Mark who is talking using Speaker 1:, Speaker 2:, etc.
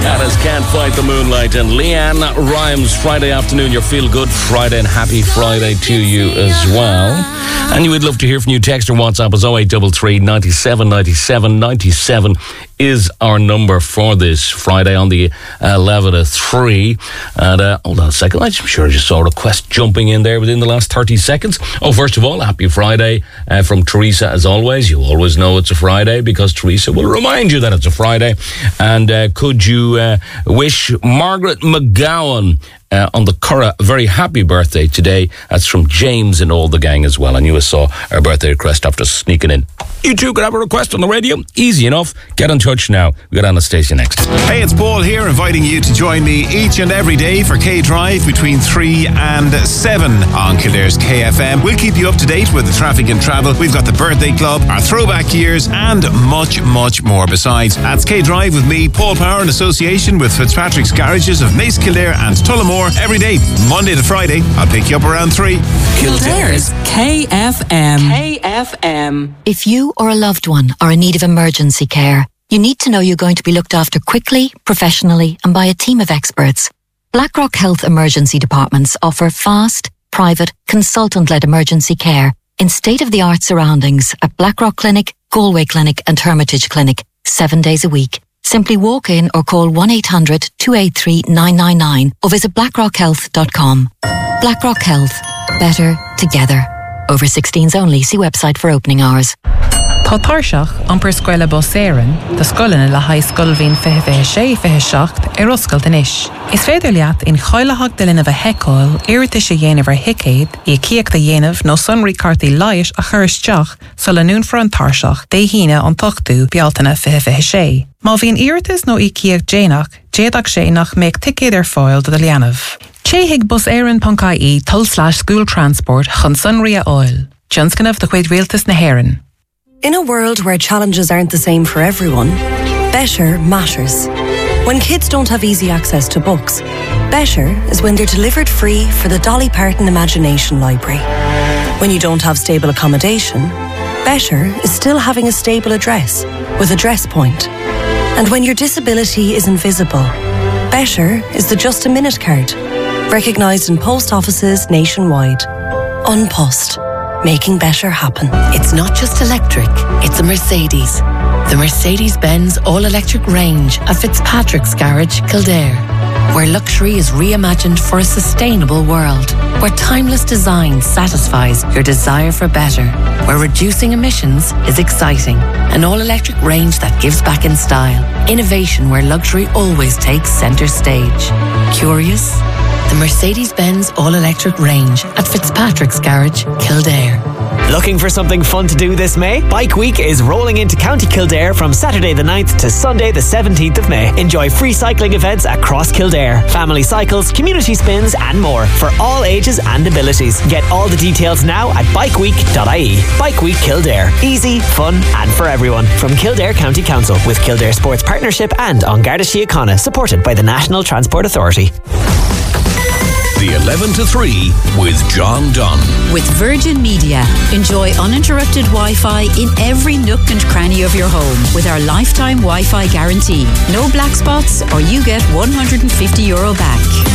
Speaker 1: Alice Can't Fight the Moonlight and Leanne Rhymes. Friday afternoon, your feel good Friday, and happy Friday to you as well. And you would love to hear from you. Text or WhatsApp is 0833 97 97 97 is our number for this Friday on the 11 to 3. And hold on a second, I'm sure I just saw a request jumping in there within the last 30 seconds. Oh, first of all, happy Friday from Teresa as always. You always know it's a Friday because Teresa will remind you that it's a Friday. And could you wish Margaret McGowan on the Curragh a very happy birthday today? That's from James and all the gang as well. And you saw our birthday request after sneaking in. You too could have a request on the radio. Easy enough. Get in touch now. We got Anastasia next.
Speaker 2: Hey, it's Paul here, inviting you to join me each and every day for K-Drive between 3 and 7 on Kildare's KFM. We'll keep you up to date with the traffic and travel. We've got the birthday club, our throwback years, and much, much more. Besides, that's K-Drive with me, Paul Power, in association with Fitzpatrick's Garages of Naas, Kildare and Tullamore every day, Monday to Friday. I'll pick you up around 3.
Speaker 3: Kildare's KFM. KFM.
Speaker 4: If you or a loved one are in need of emergency care, you need to know you're going to be looked after quickly, professionally, and by a team of experts. Blackrock Health Emergency Departments offer fast, private, consultant-led emergency care in state-of-the-art surroundings at Blackrock Clinic, Galway Clinic and Hermitage Clinic, 7 days a week. Simply walk in or call 1-800-283-999 or visit blackrockhealth.com. Blackrock Health. Better together. Over 16s only. See website for opening hours.
Speaker 5: Tá Tairseach ampur scoile Boséireann, de scoileanna le high scoil bhín 26 Oscail den ish. Is féidir leat in choileach de lena bheith heicáil, iirite sé dhéanamh hicéid, I cíach de dhéanamh nó sunraí cartaí laios a chuiristeach sa leanún for an Tairseach, dé híine an tochtú bealtainna 26. Má bhín iiritas nó I cíach déanach, déadach sé nach méid ticéid ar fáil do leanamh. Chéigh Boséireann.ie /school transport chun sunraí a oil. Johnscanmh de chuid rialtas na Héireann.
Speaker 6: In a world where challenges aren't the same for everyone, better matters. When kids don't have easy access to books, better is when they're delivered free for the Dolly Parton Imagination Library. When you don't have stable accommodation, better is still having a stable address with Address Point. And when your disability is invisible, better is the Just a Minute card, recognised in post offices nationwide. An Post. Making better happen.
Speaker 7: It's not just electric, it's a Mercedes. The Mercedes-Benz all-electric range at Fitzpatrick's Garage, Kildare, where luxury is reimagined for a sustainable world, where timeless design satisfies your desire for better, where reducing emissions is exciting. An all-electric range that gives back in style. Innovation where luxury always takes centre stage. Curious? The Mercedes-Benz all-electric range at Fitzpatrick's Garage, Kildare.
Speaker 8: Looking for something fun to do this May? Bike Week is rolling into County Kildare from Saturday the 9th to Sunday the 17th of May. Enjoy free cycling events across Kildare, family cycles, community spins and more for all ages and abilities. Get all the details now at bikeweek.ie. Bike Week Kildare. Easy, fun and for everyone. From Kildare County Council with Kildare Sports Partnership and An Garda Síochána, supported by the National Transport Authority.
Speaker 1: The 11 to 3 with John Dunn.
Speaker 3: With Virgin Media. Enjoy uninterrupted Wi-Fi in every nook and cranny of your home with our lifetime Wi-Fi guarantee. No black spots or you get €150 back.